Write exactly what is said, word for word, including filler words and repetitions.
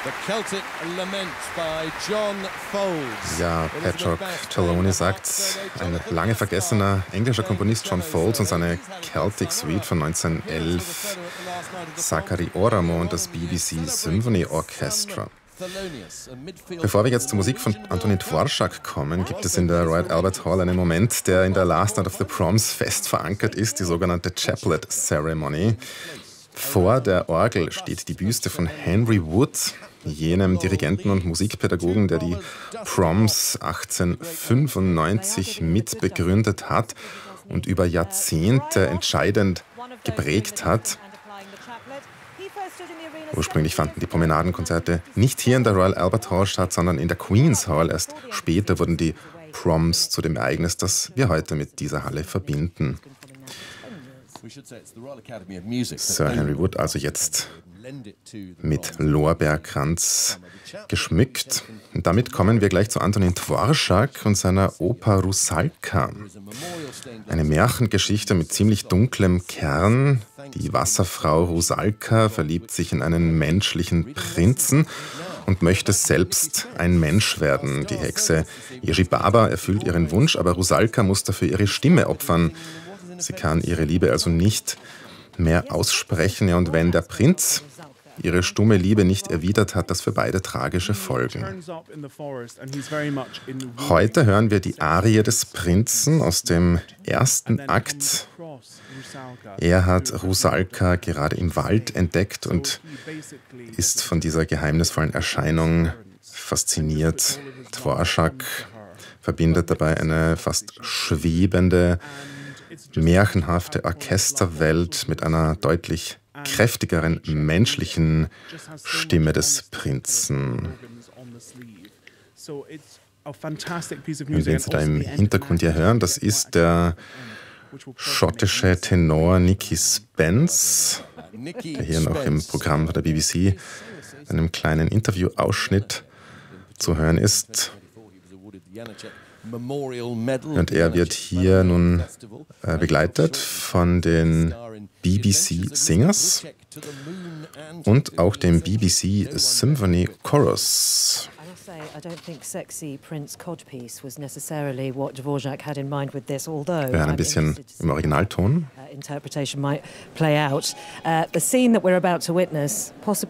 Ja, Patrick Trelawney sagt, ein lange vergessener englischer Komponist John Foles und seine Celtic Suite von neunzehnhundertelf, Sakari Oramo und das B B C Symphony Orchestra. Bevor wir jetzt zur Musik von Antonín Dvořák kommen, gibt es in der Royal Albert Hall einen Moment, der in der Last Night of the Proms fest verankert ist, die sogenannte Chaplet Ceremony. Vor der Orgel steht die Büste von Henry Wood, jenem Dirigenten und Musikpädagogen, der die Proms achtzehnhundertfünfundneunzig mitbegründet hat und über Jahrzehnte entscheidend geprägt hat. Ursprünglich fanden die Promenadenkonzerte nicht hier in der Royal Albert Hall statt, sondern in der Queen's Hall. Erst später wurden die Proms zu dem Ereignis, das wir heute mit dieser Halle verbinden. Sir Henry Wood also jetzt mit Lorbeerkranz geschmückt. Und damit kommen wir gleich zu Antonín Dvořák und seiner Oper Rusalka. Eine Märchengeschichte mit ziemlich dunklem Kern. Die Wasserfrau Rusalka verliebt sich in einen menschlichen Prinzen und möchte selbst ein Mensch werden. Die Hexe Jerzy Baba erfüllt ihren Wunsch, aber Rusalka muss dafür ihre Stimme opfern. Sie kann ihre Liebe also nicht mehr aussprechen. Ja, und wenn der Prinz ihre stumme Liebe nicht erwidert, hat das für beide tragische Folgen. Heute hören wir die Arie des Prinzen aus dem ersten Akt. Er hat Rusalka gerade im Wald entdeckt und ist von dieser geheimnisvollen Erscheinung fasziniert. Dvořák verbindet dabei eine fast schwebende, märchenhafte Orchesterwelt mit einer deutlich kräftigeren menschlichen Stimme des Prinzen. Und den Sie da im Hintergrund hier hören, das ist der schottische Tenor Nicky Spence, der hier noch im Programm von der B B C in einem kleinen Interviewausschnitt zu hören ist. Und er wird hier nun äh, begleitet von den B B C Singers und auch dem B B C Symphony Chorus. Wir hören ein bisschen im Originalton.